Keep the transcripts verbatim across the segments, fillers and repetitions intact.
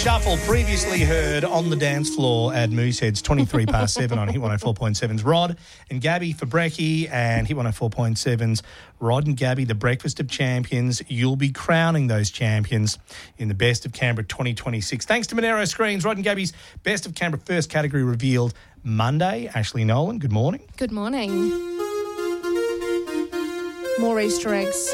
Shuffle previously heard on the dance floor at Moosehead's twenty-three past seven on Hit one oh four point seven's Rod and Gabby for Brekkie and Hit one oh four point seven's Rod and Gabby, the Breakfast of Champions. You'll be crowning those champions in the Best of Canberra twenty twenty-six. Thanks to Monero Screens, Rod and Gabby's Best of Canberra first category revealed Monday. Ashley Nolan, good morning. Good morning. More Easter eggs.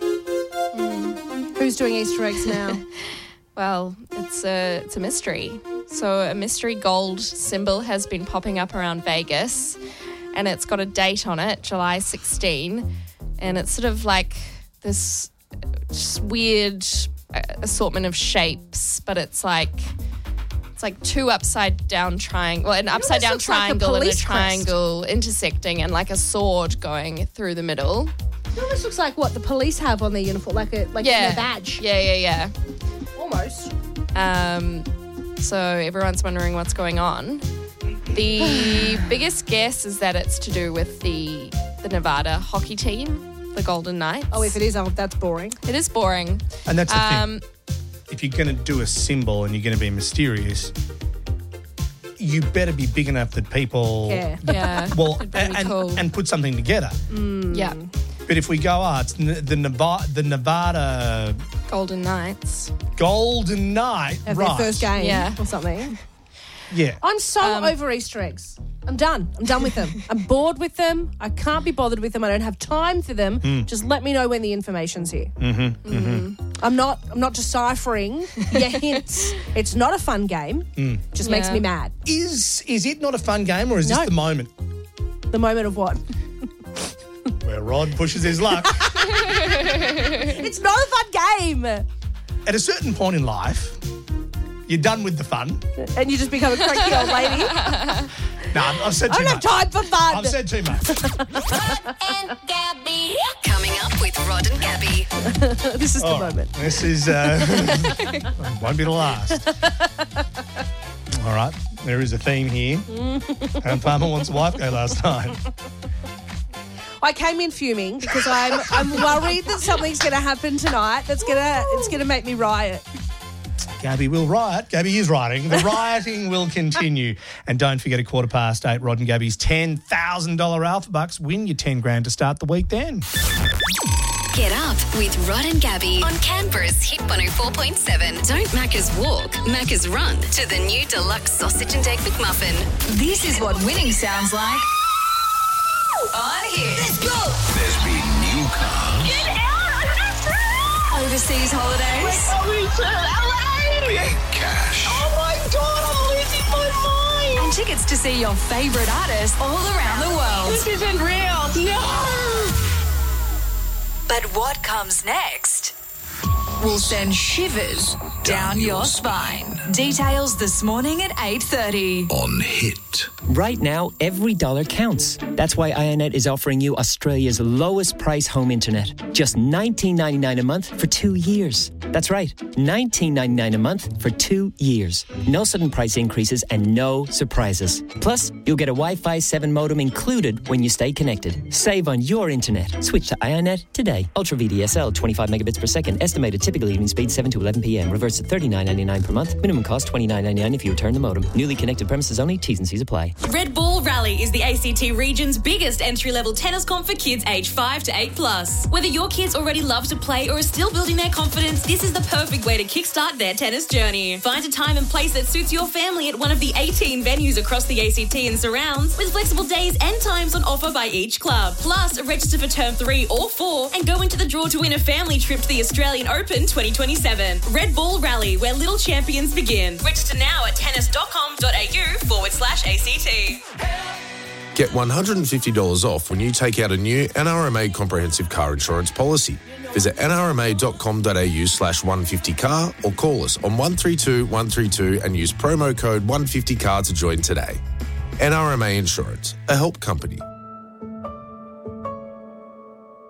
Mm. Who's doing Easter eggs now? Well, it's a it's a mystery. So a mystery gold symbol has been popping up around Vegas, and it's got a date on it, July sixteenth, and it's sort of like this just weird assortment of shapes, but it's like it's like two upside down triangle, well, an upside down triangle like a and a police triangle crest intersecting, and like a sword going through the middle. It almost looks like what the police have on their uniform, like a like Yeah. their badge. Yeah, yeah, yeah. Almost. Um, so everyone's wondering what's going on. The biggest guess is that it's to do with the the Nevada hockey team, the Golden Knights. Oh, if it is, oh, that's boring. It is boring. And that's the Um, thing. If you're going to do a symbol and you're going to be mysterious, you better be big enough that people... Yeah. yeah. Well, It'd be and, cool. and put something together. Yeah. But if we go, oh, it's n- the Nevada, the Nevada Golden Knights. Golden Knight, At right? their first game Yeah. or something. Yeah. I'm so Um, over Easter eggs. I'm done. I'm done with them. I'm bored with them. I can't be bothered with them. I don't have time for them. Mm. Just let me know when the information's here. Mm-hmm, Mm. I'm not. I'm not deciphering your hints. It's not a fun game. Mm. Just makes Yeah. me mad. Is is it not a fun game, or is No. this the moment The moment of what? where Rod pushes his luck? It's not a fun game. At a certain point in life, you're done with the fun. And you just become a cranky old lady. No, I've I've said I too don't much. have time for fun. I've said too much. and Gabby. Coming up with Rod and Gabby. This is the All right. moment. This is uh, won't be the last. All right, there is a theme here. And Palmer wants a wife go last night. I came in fuming because I'm I'm worried that something's going to happen tonight that's gonna it's gonna make me riot. Gabby will riot. Gabby is rioting. The rioting will continue. And don't forget, a quarter past eight, Rod and Gabby's ten thousand dollars Alpha Bucks. Win your ten grand to start the week then. Get up with Rod and Gabby on Canberra's Hit one oh four point seven. Don't Macca's walk, Macca's run to the new deluxe sausage and egg McMuffin. This is what winning sounds like on Hit. Let's go! There's been new cars. Get out! Overseas holidays. Big cash. Oh my God, I'm losing my mind. And tickets to see your favourite artists all around the world. This isn't real. No! But what comes next will send shivers down your spine. Details this morning at eight thirty. On Hit. Right now, every dollar counts. That's why IONET is offering you Australia's lowest price home internet. Just nineteen ninety-nine a month for two years. That's right, nineteen ninety-nine a month for two years. No sudden price increases and no surprises. Plus, you'll get a Wi-Fi seven modem included when you stay connected. Save on your internet. Switch to IONET today. Ultra V D S L, twenty-five megabits per second. Estimated typical evening speed seven to eleven p.m. Reverse at thirty-nine ninety-nine per month. Minimum cost twenty-nine ninety-nine if you return the modem. Newly connected premises only. T's and C's apply. Red Ball Rally is the A C T region's biggest entry-level tennis comp for kids aged five to eight plus. Whether your kids already love to play or are still building their confidence, this is the perfect way to kickstart their tennis journey. Find a time and place that suits your family at one of the eighteen venues across the A C T and surrounds, with flexible days and times on offer by each club. Plus, register for term three or four and go into the draw to win a family trip to the Australian Open twenty twenty-seven. Red Ball Rally, where little champions begin. Register now at tennis.com.au forward slash ACT. Get one hundred fifty dollars off when you take out a new N R M A comprehensive car insurance policy. Visit nrma.com.au slash 150car or call us on one three two one three two and use promo code one fifty car to join today. N R M A Insurance, a help company.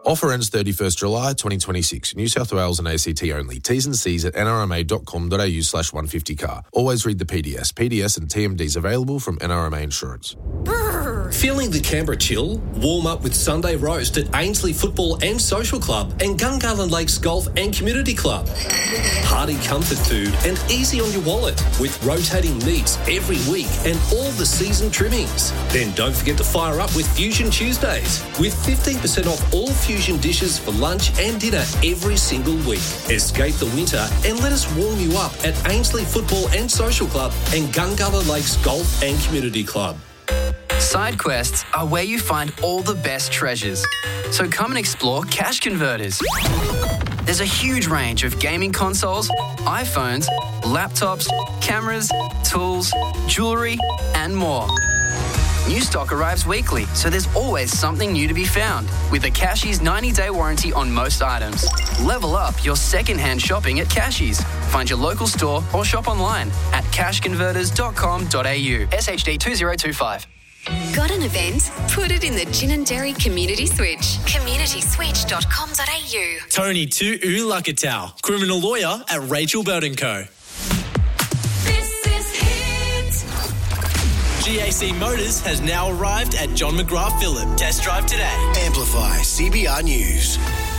Offer ends thirty-first July twenty twenty-six. New South Wales and A C T only. T's and C's at nrma.com.au slash 150car. Always read the P D S. P D S and T M Ds available from N R M A Insurance. Feeling the Canberra chill? Warm up with Sunday Roast at Ainsley Football and Social Club and Gungahlin Lakes Golf and Community Club. Hearty comfort food and easy on your wallet with rotating meats every week and all the season trimmings. Then don't forget to fire up with Fusion Tuesdays with fifteen percent off all Fusion dishes for lunch and dinner every single week. Escape the winter and let us warm you up at Ainsley Football and Social Club and Gungahlin Lakes Golf and Community Club. Side quests are where you find all the best treasures. So come and explore Cash Converters. There's a huge range of gaming consoles, iPhones, laptops, cameras, tools, jewellery, and more. New stock arrives weekly, so there's always something new to be found. With a Cashies ninety-day warranty on most items. Level up your second-hand shopping at Cashies. Find your local store or shop online at cash converters dot com dot a u. S H D two zero two five. Got an event? Put it in the Gin and Dairy Community Switch. community switch dot com dot a u. Tony Tu Ulakatau, criminal lawyer at Rachel Bird and Co. This is Hit. G A C Motors has now arrived at John McGrath Phillip. Test drive today. Amplify C B R News.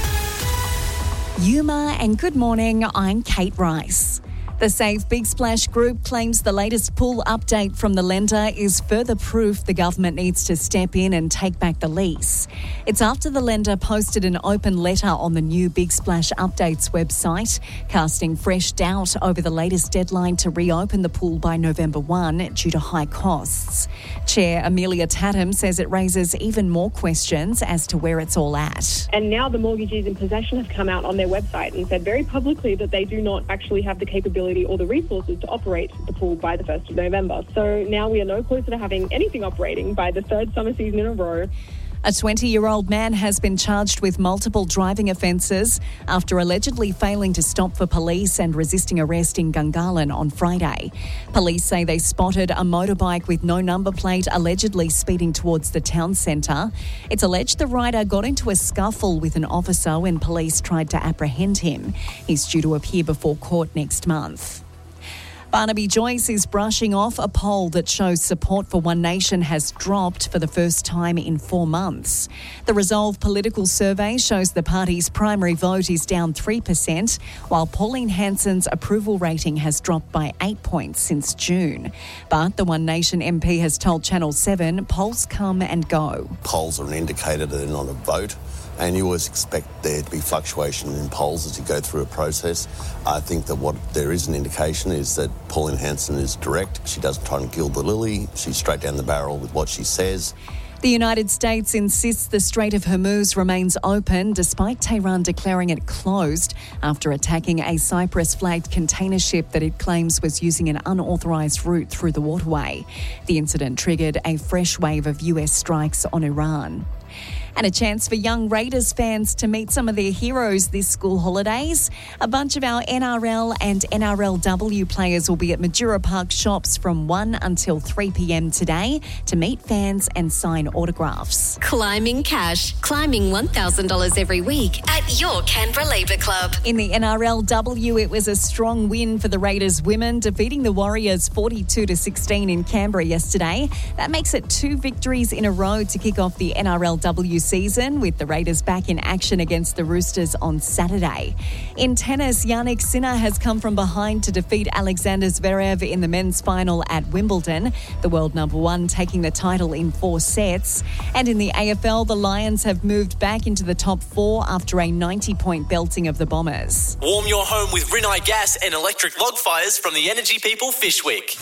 Yuma and good morning, I'm Kate Rice. The Save Big Splash Group claims the latest pool update from the lender is further proof the government needs to step in and take back the lease. It's after the lender posted an open letter on the new Big Splash Updates website, casting fresh doubt over the latest deadline to reopen the pool by November first due to high costs. Chair Amelia Tatham says it raises even more questions as to where it's all at. And now the mortgagees in possession have come out on their website and said very publicly that they do not actually have the capability or the resources to operate the pool by the first of November. So now we are no closer to having anything operating by the third summer season in a row. A twenty-year-old man has been charged with multiple driving offences after allegedly failing to stop for police and resisting arrest in Gungahlin on Friday. Police say they spotted a motorbike with no number plate allegedly speeding towards the town centre. It's alleged the rider got into a scuffle with an officer when police tried to apprehend him. He's due to appear before court next month. Barnaby Joyce is brushing off a poll that shows support for One Nation has dropped for the first time in four months. The Resolve political survey shows the party's primary vote is down three percent, while Pauline Hanson's approval rating has dropped by eight points since June. But the One Nation M P has told Channel seven polls come and go. Polls are an indicator that they're not a vote. And you always expect there to be fluctuation in polls as you go through a process. I think that what there is an indication is that Pauline Hanson is direct. She doesn't try and gild the lily. She's straight down the barrel with what she says. The United States insists the Strait of Hormuz remains open despite Tehran declaring it closed after attacking a Cyprus-flagged container ship that it claims was using an unauthorised route through the waterway. The incident triggered a fresh wave of U S strikes on Iran. And a chance for young Raiders fans to meet some of their heroes this school holidays. A bunch of our N R L and N R L W players will be at Majura Park shops from one until three p.m. today to meet fans and sign autographs. Climbing cash. Climbing one thousand dollars every week at your Canberra Labour Club. In the N R L W, it was a strong win for the Raiders women, defeating the Warriors forty-two to sixteen in Canberra yesterday. That makes it two victories in a row to kick off the N R L W season, with the Raiders back in action against the Roosters on Saturday. In tennis, Jannik Sinner has come from behind to defeat Alexander Zverev in the men's final at Wimbledon, the world number one taking the title in four sets. And in the A F L, the Lions have moved back into the top four after a ninety-point belting of the Bombers. Warm your home with Rinnai gas and electric log fires from the Energy People Fishwick.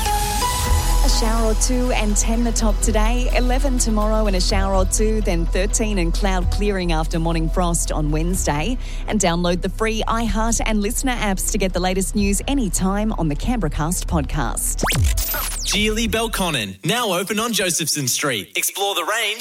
A shower or two and ten the top today, eleven tomorrow and a shower or two, then thirteen and cloud clearing after morning frost on Wednesday. And download the free iHeart and Listener apps to get the latest news anytime on the Canberra Cast podcast. Geely Belconnen, now open on Josephson Street. Explore the range